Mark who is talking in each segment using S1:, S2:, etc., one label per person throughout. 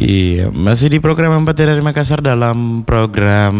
S1: Iya, masih di program 4 dari Makassar dalam program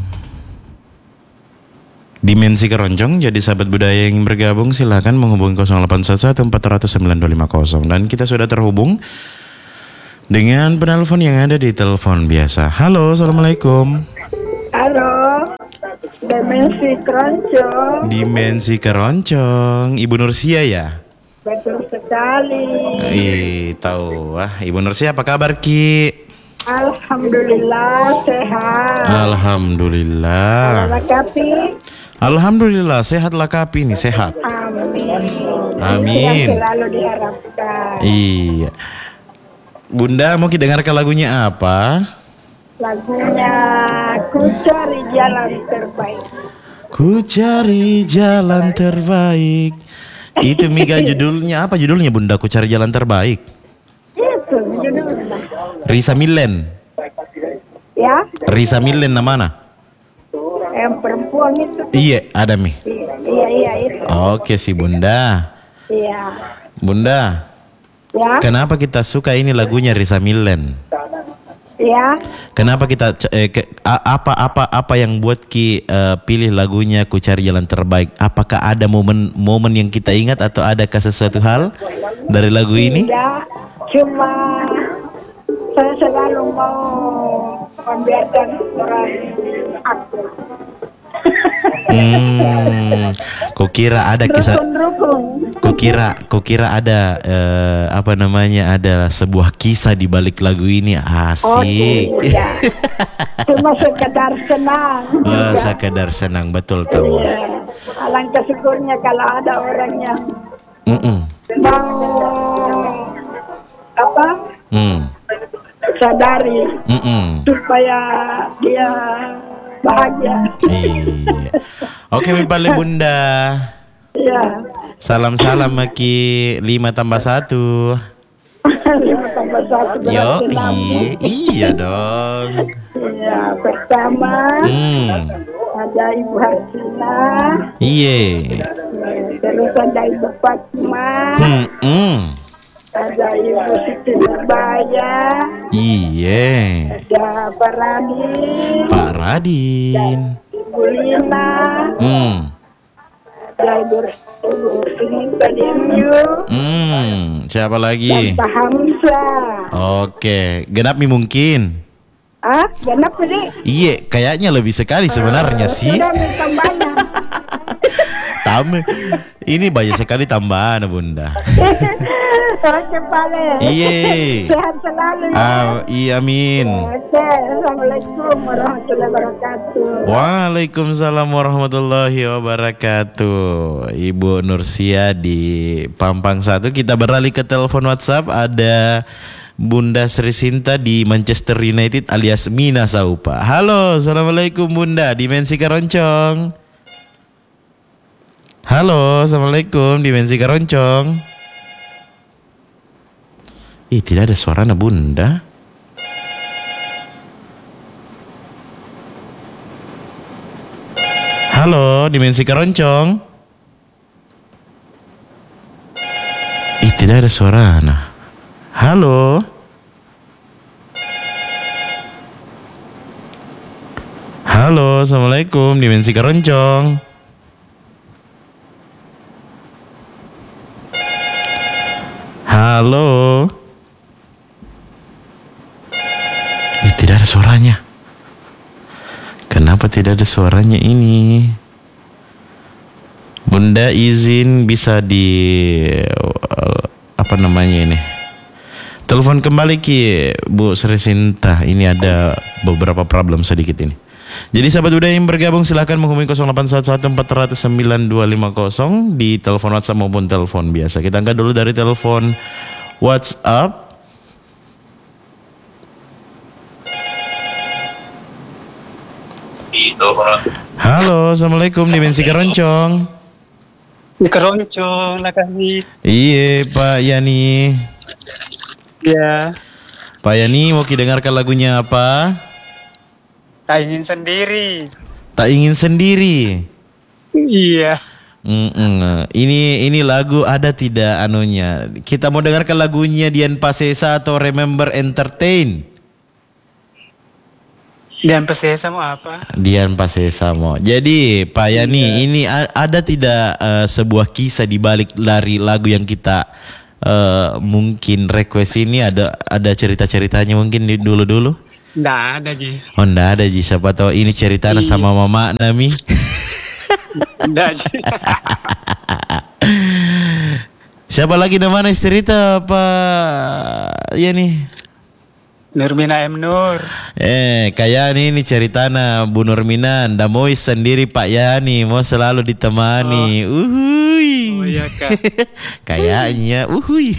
S1: Dimensi Keroncong. Jadi sahabat budaya yang bergabung silahkan menghubungi 0811 400 9250. Dan kita sudah terhubung dengan penelpon yang ada di telepon biasa. Halo, assalamualaikum.
S2: Halo, Dimensi Keroncong.
S1: Dimensi Keroncong, Ibu Nursia ya?
S2: Betul sekali.
S1: Tahu. Ibu Nursia apa kabar Ki?
S2: Alhamdulillah sehat.
S1: Alhamdulillah.
S2: Lengkapi.
S1: Alhamdulillah sehatlah Kapi nih, sehat.
S2: Amin.
S1: Amin.
S2: Yang selalu diharapkan.
S1: Iya. Bunda mau dengarkan lagunya apa?
S2: Lagunya Ku Cari Jalan Terbaik.
S1: Ku cari jalan terbaik. Itu Mika judulnya apa judulnya Bunda? Ku cari jalan terbaik.
S2: Itu judulnya.
S1: Risa Millen.
S2: Ya,
S1: Risa Millen namanya?
S2: yang perempuan itu.
S1: Iya, ada Mi.
S2: Iya itu.
S1: Oke sih Bunda.
S2: Iya.
S1: Bunda,
S2: Ya.
S1: kenapa kita suka ini lagunya Risa Millen?
S2: Ya.
S1: Kenapa kita apa yang buat Ki pilih lagunya Ku Cari Jalan Terbaik? Apakah ada momen yang kita ingat atau adakah sesuatu hal dari lagu ini?
S2: Tidak, cuma saya selalu mau membiarkan orang aktif.
S1: Kukira ada kisah. Kukira ada ada sebuah kisah di balik lagu ini. Asik.
S2: Iya. Cuma sekedar senang.
S1: Sekedar senang, betul tahu.
S2: Iya. Alangkah syukurnya kalau ada orang yang mau sadari supaya dia bahagia.
S1: Iya. Oke, Mipale Bunda.
S2: Iya.
S1: Salam-salam Maki 5+1.
S2: 5+1
S1: Yo,
S2: berarti 6.
S1: iya dong.
S2: Iya, pertama ada Ibu Hasina.
S1: Iya.
S2: Terus ada Ibu Fatma. Ada Ibu Siti Nurbaya.
S1: Iya.
S2: Ada Pak Radin.
S1: Pak Radin.
S2: Ibu Lina. Ada Ibu Sinta Demyu.
S1: Siapa
S2: Dan
S1: lagi?
S2: Pak Hamzah.
S1: Oke, genap Mi mungkin.
S2: Genap ini.
S1: Iya, kayaknya lebih sekali sebenarnya sih.
S2: Sudah minta banyak.
S1: Ini banyak sekali tambahan Bunda.
S2: Oke, Pale.
S1: Iya.
S2: Sehat selalu ya.
S1: Iya, amin.
S2: Oke, Assalamualaikum warahmatullahi wabarakatuh.
S1: Waalaikumsalam warahmatullahi wabarakatuh. Ibu Nursia di Pampang 1. Kita beralih ke telepon WhatsApp. Ada Bunda Sri Sinta di Manchester United alias Mina Saupa. Halo, assalamualaikum Bunda. Dimensi Keroncong. Halo, assalamualaikum. Dimensi Keroncong. Tidak ada suara Bunda. Halo, Dimensi Keroncong. Tidak ada suara Halo. Halo, assalamualaikum. Dimensi Keroncong. Halo. Tidak ada suaranya. Kenapa tidak ada suaranya ini? Bunda izin bisa ini? Telepon kembali Ki Bu Sri Sinta. Ini ada beberapa problem sedikit ini. Jadi sahabat budaya yang bergabung silahkan menghubungi 0811 400 9250 di telepon WhatsApp maupun telepon biasa. Kita angkat dulu dari telepon WhatsApp. Halo, assalamualaikum. Dimensi Keroncong.
S3: Si Keroncong lah kami.
S1: Iya Pak Yani.
S3: Ya.
S1: Pak Yani mau dengarkan lagunya apa?
S3: Tak ingin sendiri.
S1: Tak ingin sendiri.
S3: Iya.
S1: Ini lagu ada tidak anunya? Kita mau dengarkan lagunya Dian Pasesa atau Remember Entertain?
S3: Dian Pesesa mau apa?
S1: Dian Pasesamo. Jadi Pak Yani, ini ada tidak sebuah kisah di balik dari lagu yang kita mungkin request ini, ada cerita-ceritanya mungkin dulu-dulu?
S3: Nggak ada, Ji.
S1: Oh, nggak ada Ji, siapa tahu ini ceritanya sama Mama Nami.
S3: Nggak, Ji.
S1: Siapa lagi namanya cerita Pak Yani?
S3: Nurmina M. Nur.
S1: Kayak ini ceritanya Bu Nurmina, ndak mau sendiri Pak Yani, mau selalu ditemani. Uhuy.
S3: Oh iya, Kak.
S1: Kayaknya uhuy.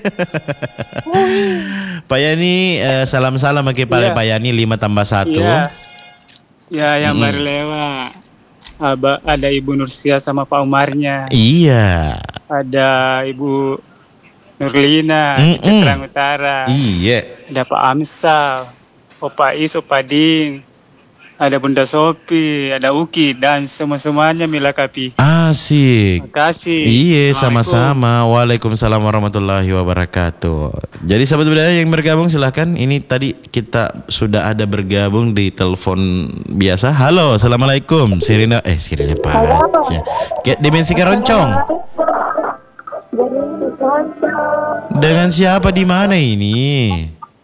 S1: Pak Yani, salam-salam ke
S3: Iya.
S1: Pak Yani 5+1.
S3: Iya. Ya, yang baru lewat. Ada Ibu Nursia sama Pak Umarnya.
S1: Iya.
S3: Ada Ibu Nurlina di Keterang Utara.
S1: Iya.
S3: Ada Pak Amsal, Opa Is, Opa Ding, ada Bunda Sopi, ada Uki, dan semuanya milakapi.
S1: Asik.
S3: Terima kasih.
S1: Iya,
S3: Assalamualaikum.
S1: sama-sama. Waalaikumsalam warahmatullahi wabarakatuh. Jadi sahabat budaya yang bergabung silahkan. Ini tadi kita sudah ada bergabung di telepon biasa. Halo, assalamualaikum. Sirina Paca. Dimensi Keroncong. Dengan siapa di mana ini?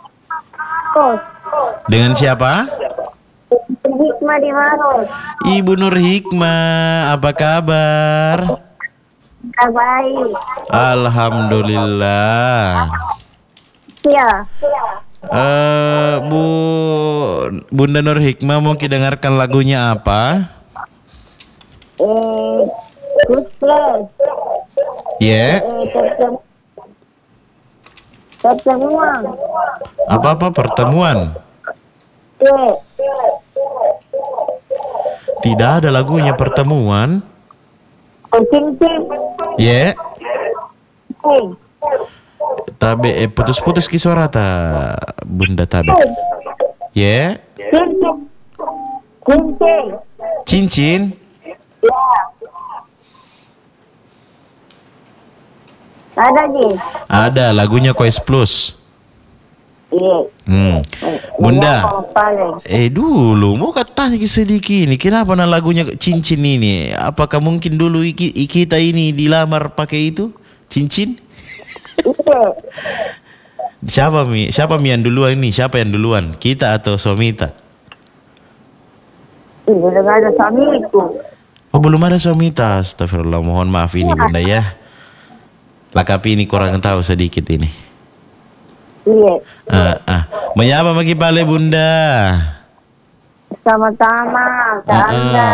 S1: Dengan siapa?
S2: Hikmah di Maros.
S1: Ibu Nur Hikmah, apa kabar?
S2: Baik.
S1: Alhamdulillah.
S2: Ya.
S1: Bunda Nur Hikmah mau dengarkan lagunya apa?
S2: Good plus.
S1: Ya.
S2: Pertemuan.
S1: Apa pertemuan? Tidak ada lagunya pertemuan.
S2: Cincin.
S1: Ya. Tabe putus-putus ki suara ta Bunda Tabe. Ya.
S2: Cincin.
S1: Cincin.
S2: Ya. Ada Ji.
S1: Ada lagunya Koes Plus.
S2: Iya.
S1: Bunda.
S2: Paling.
S1: Dulu mau katanya sedikit ini. Kenapa lagunya cincin ini? Apakah mungkin dulu kita ini dilamar pakai itu cincin?
S2: Iya.
S1: Siapa yang duluan ini? Siapa yang duluan? Kita atau Somita?
S2: Belum ada suamiku.
S1: Oh, belum ada Somita. Astagfirullah, mohon maaf ini Bunda ya. Lakapi ini kurang tahu sedikit ini.
S2: Iya.
S1: Menyapa bagi Pale Bunda.
S2: Sama-sama ke Anda.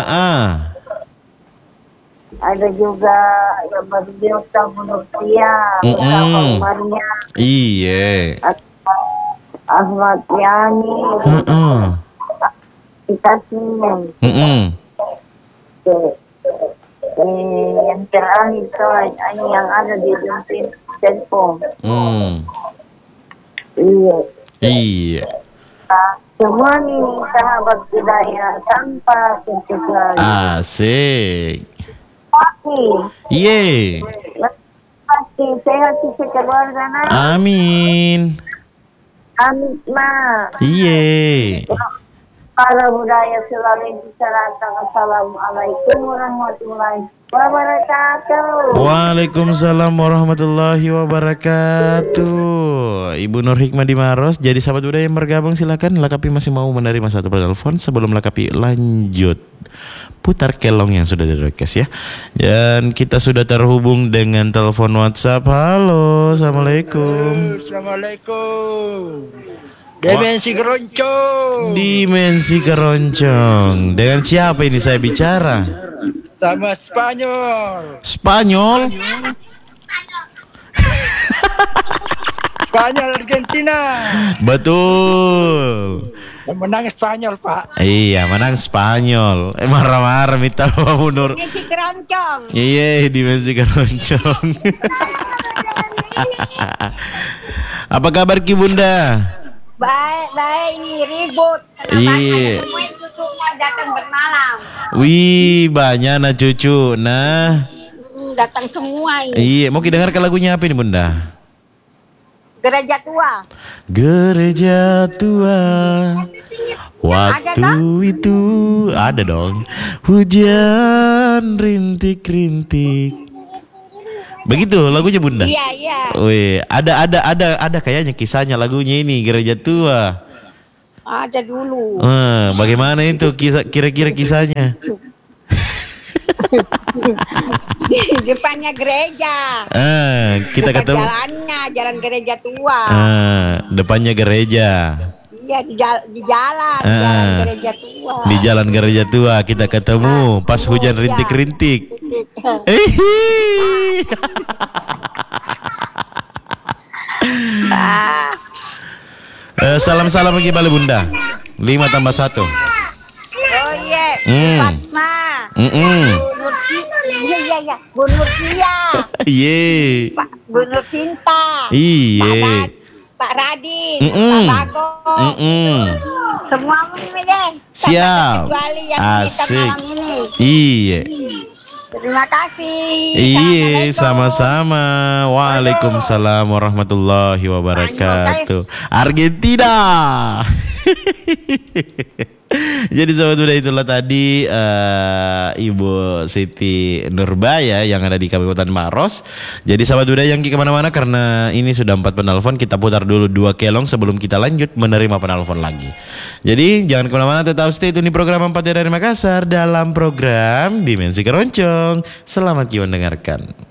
S2: Ada juga yang berbiota bunuh pria bersama umarnya.
S1: Iya.
S2: Ahmad Yani. Kita sini. Yang terakhir yang ada di dompet telepon.
S1: Iya.
S2: Semua nih sahabat budaya tanpa kecuali.
S1: Asik.
S2: Pasti.
S1: Iya.
S2: Pasti sehat sisi keluarga nanti.
S1: Amin.
S2: Amin ma.
S1: Iya.
S2: Para budaya Sulawesi Selatan. Assalamualaikum warahmatullahi wabarakatuh.
S1: Waalaikumsalam warahmatullahi wabarakatuh. Ibu Nur Hikmah di Maros. Jadi sahabat budaya yang bergabung silakan. Lakapi masih mau menerima satu telepon. Sebelum Lakapi lanjut putar kelong yang sudah di request ya. Dan kita sudah terhubung dengan telepon WhatsApp. Halo, assalamualaikum.
S4: Assalamualaikum. Dimensi Keroncong.
S1: Dimensi Keroncong. Dengan siapa ini saya bicara?
S4: Sama Spanyol.
S1: Spanyol?
S4: Spanyol Argentina.
S1: Betul.
S4: Yang menang Spanyol, Pak.
S1: Iya, menang Spanyol. Marah-marah minta Pak Munur.
S2: Dimensi keroncong.
S1: Iya, dimensi keroncong. Apa kabar Ki Bunda?
S2: Baik ini ribut.
S1: Iya.
S2: Semua cucunya datang bermalam.
S1: Wih, banyak nah cucu. Nah.
S2: Datang semua ini.
S1: Iya, mau kita dengarkan lagunya apa ini Bunda?
S2: Gereja tua.
S1: Gereja tua. Waktu itu ada dong. Hujan rintik-rintik. Begitu lagunya Bunda.
S2: Iya.
S1: Wih, ada kayaknya kisahnya lagunya ini Gereja Tua.
S2: Ada dulu.
S1: Bagaimana itu kira-kira kisahnya?
S2: Di depannya gereja.
S1: Kita
S2: Bukan
S1: ketemu.
S2: jalannya, jalan gereja tua.
S1: Depannya gereja.
S2: Iya di jalan gereja tua.
S1: Di jalan gereja tua kita ketemu pas hujan rintik-rintik. Salam-salam bagi Bali Bunda. 5 tambah 1.
S2: Oh iya, Fatma. Iya. Bu Nursia.
S1: Iya.
S2: Bu Nur Cinta.
S1: Iya.
S2: Pak Radin, Pak Bagong. Semua ini deh.
S1: Siap.
S2: Kecuali yang kita
S1: Asik.
S2: malam ini.
S1: Iya.
S2: Terima kasih.
S1: Iya,
S2: Assalamualaikum.
S1: sama-sama. Waalaikumsalam warahmatullahi wabarakatuh. Argentina. Jadi sahabat muda, itulah tadi Ibu Siti Nurbaya yang ada di Kabupaten Maros. Jadi sahabat muda yang kemana-mana, karena ini sudah 4 penelpon, kita putar dulu 2 kelong sebelum kita lanjut menerima penelpon lagi. Jadi jangan kemana-mana, tetap stay tune di program 4 dari Makassar dalam program Dimensi Keroncong. Selamat mendengarkan.